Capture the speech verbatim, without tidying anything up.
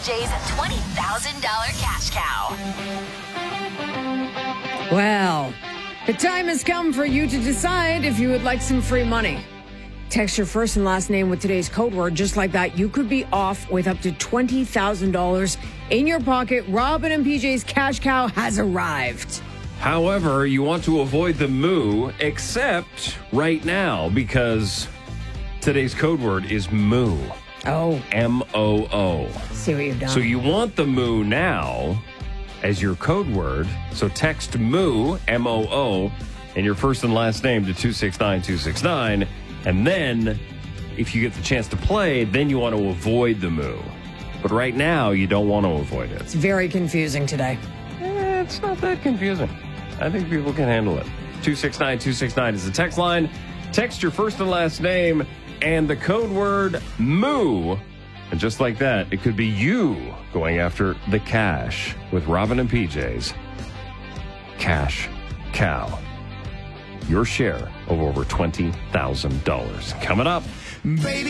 J's twenty thousand dollars cash cow. Well, the time has come for you to decide if you would like some free money. Text your first and last name with today's code word. Just like that, you could be off with up to twenty thousand dollars in your pocket. Robin and P J's cash cow has arrived. However, you want to avoid the moo, except right now, because today's code word is moo. Oh. M O O. See what you've done. So you want the moo now as your code word. So text moo, M O O, and your first and last name to two six nine two six nine. And then, if you get the chance to play, then you want to avoid the moo. But right now, you don't want to avoid it. It's very confusing today. Eh, it's not that confusing. I think people can handle it. two six nine two six nine is the text line. Text your first and last name and the code word moo. And just like that, it could be you going after the cash with Robin and P J's Cash Cow. Your share of over twenty thousand dollars. Coming up. Baby.